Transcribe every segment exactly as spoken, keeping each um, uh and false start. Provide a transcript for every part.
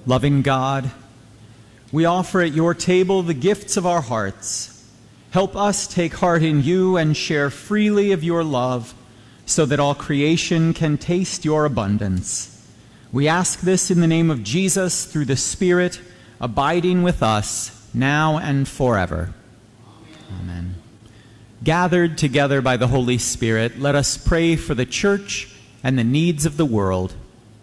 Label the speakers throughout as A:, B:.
A: Loving God, we offer at your table the gifts of our hearts. Help us take heart in you and share freely of your love, so that all creation can taste your abundance. We ask this in the name of Jesus, through the Spirit, abiding with us, now and forever. Amen. Amen. Gathered together by the Holy Spirit, let us pray for the Church and the needs of the world.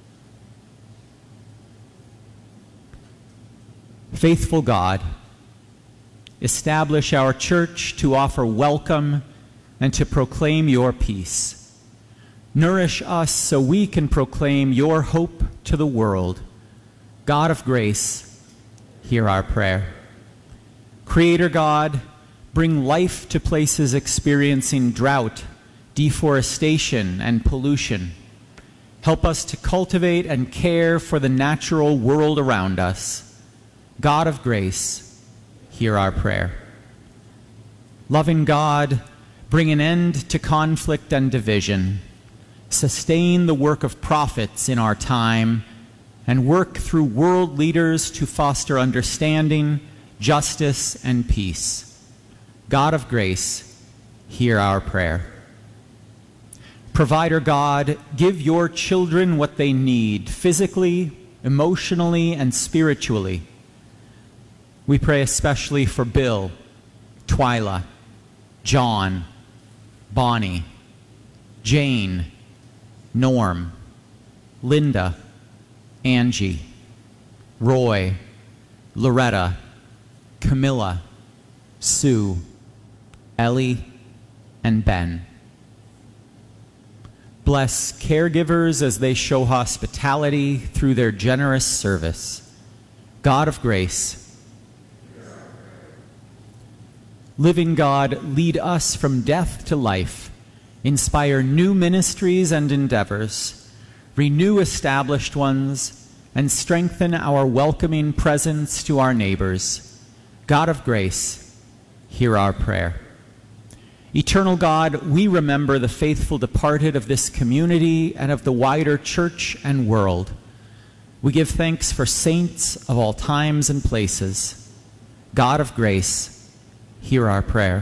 A: Faithful God, establish our Church to offer welcome and to proclaim your peace. Nourish us so we can proclaim your hope to the world. God of grace, hear our prayer. Creator God, bring life to places experiencing drought, deforestation, and pollution. Help us to cultivate and care for the natural world around us. God of grace, hear our prayer. Loving God, bring an end to conflict and division. Sustain the work of prophets in our time, and work through world leaders to foster understanding, justice, and peace. God of grace, hear our prayer. Provider God, give your children what they need physically, emotionally, and spiritually. We pray especially for Bill, Twyla, John, Bonnie, Jane, Norm, Linda, Angie, Roy, Loretta, Camilla, Sue, Ellie, and Ben. Bless caregivers as they show hospitality through their generous service. God of grace, living God, lead us from death to life. Inspire new ministries and endeavors. Renew established ones, and strengthen our welcoming presence to our neighbors. God of grace, hear our prayer. Eternal God, we remember the faithful departed of this community and of the wider church and world. We give thanks for saints of all times and places. God of grace, hear our prayer.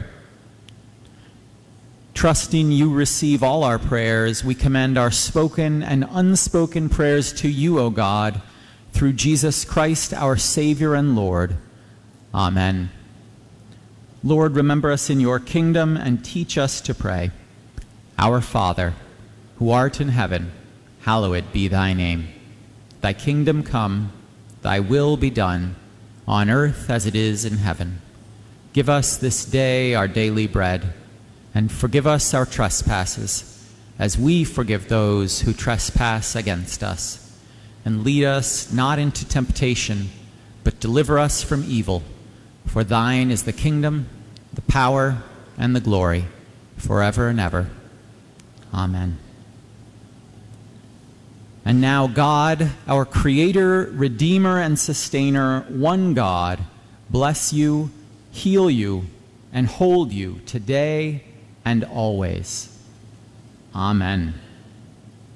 A: Trusting you receive all our prayers, we commend our spoken and unspoken prayers to you, O God, through Jesus Christ, our Savior and Lord. Amen. Lord, remember us in your kingdom and teach us to pray. Our Father, who art in heaven, hallowed be thy name. Thy kingdom come, thy will be done, on earth as it is in heaven. Give us this day our daily bread, and forgive us our trespasses, as we forgive those who trespass against us. And lead us not into temptation, but deliver us from evil. For thine is the kingdom, the power, and the glory, forever and ever. Amen. And now God, our Creator, Redeemer, and Sustainer, one God, bless you, heal you, and hold you today and always. Amen.